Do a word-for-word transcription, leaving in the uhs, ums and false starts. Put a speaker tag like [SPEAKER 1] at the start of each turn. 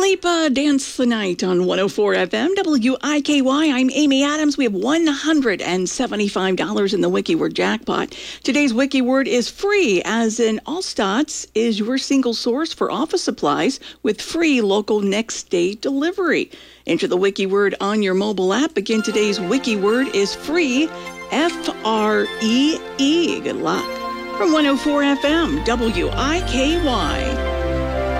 [SPEAKER 1] Lipa Dance the Night on one oh four F M, W I K Y. I'm Amy Adams. We have one hundred seventy-five dollars in the WikiWord jackpot. Today's WikiWord is free, as in Allstats is your single source for office supplies with free local next day delivery. Enter the WikiWord on your mobile app. Again, today's WikiWord is free, F R E E. Good luck. From one oh four F M, W I K Y.